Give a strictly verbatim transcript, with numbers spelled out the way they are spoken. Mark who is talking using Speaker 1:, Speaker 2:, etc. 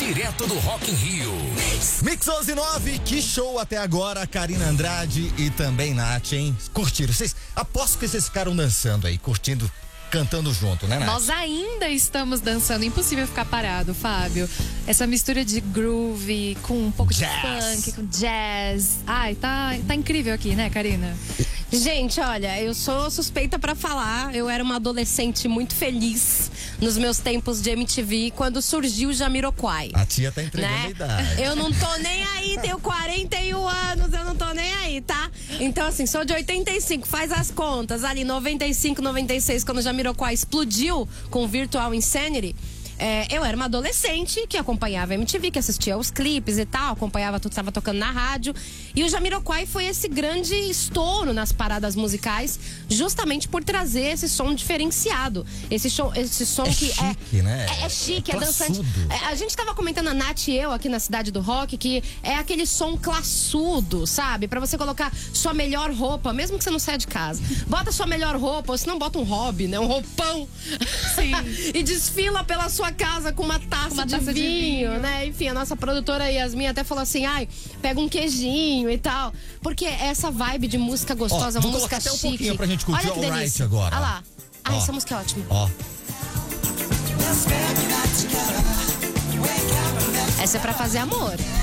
Speaker 1: direto do Rock in Rio.
Speaker 2: Mix onze e nove, que show até agora, Karina Andrade e também Nath, hein? Curtiram? Vocês, aposto que vocês ficaram dançando aí, curtindo, cantando junto, né, Nath?
Speaker 3: Nós ainda estamos dançando, impossível ficar parado, Fábio. Essa mistura de groove com um pouco
Speaker 2: Jazz.
Speaker 3: de funk, com jazz. Ai, tá, tá incrível aqui, né, Karina?
Speaker 4: Gente, olha, eu sou suspeita pra falar. Eu era uma adolescente muito feliz nos meus tempos de M T V quando surgiu o Jamiroquai.
Speaker 2: A tia tá entregando
Speaker 4: Né?
Speaker 2: a idade.
Speaker 4: Eu não tô nem aí, tenho quarenta e um anos, eu não tô nem aí, tá? Então, assim, sou de oitenta e cinco, faz as contas. Ali, noventa e cinco, noventa e seis, quando o Jamiroquai explodiu com Virtual Insanity. É, eu era uma adolescente que acompanhava a M T V, que assistia aos clipes e tal, acompanhava tudo que estava tocando na rádio. E o Jamiroquai foi esse grande estouro nas paradas musicais, justamente por trazer esse som diferenciado. Esse, show, esse som
Speaker 2: É
Speaker 4: que
Speaker 2: chique,
Speaker 4: é,
Speaker 2: né?
Speaker 4: é, é chique, é,
Speaker 2: É
Speaker 4: dançante.
Speaker 2: classudo.
Speaker 4: É, a gente tava comentando, a Nath e eu, aqui na Cidade do Rock, que é aquele som classudo, sabe? Pra você colocar sua melhor roupa, mesmo que você não saia de casa. Bota sua melhor roupa, ou se não, bota um hobby, né? Um roupão.
Speaker 3: Sim.
Speaker 4: E desfila pela sua casa com uma taça,
Speaker 3: Uma
Speaker 4: de,
Speaker 3: taça de
Speaker 4: vinho,
Speaker 3: vinho.
Speaker 4: né? Enfim, a nossa produtora Yasmin até falou assim, ai, pega um queijinho e tal. Porque essa vibe de música gostosa,
Speaker 2: Ó, vou
Speaker 4: música
Speaker 2: colocar até um
Speaker 4: chique.
Speaker 2: pouquinho pra gente curtir
Speaker 4: Olha que
Speaker 2: Alright
Speaker 4: delícia.
Speaker 2: agora, ó.
Speaker 4: Olha lá. Ai,
Speaker 2: Ó.
Speaker 4: essa música é ótima.
Speaker 2: Ó,
Speaker 4: Essa é pra fazer amor.